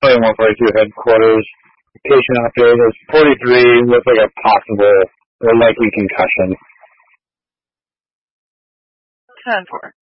Only 142 headquarters. Patient update is 43 with like a possible or likely concussion. 10-4.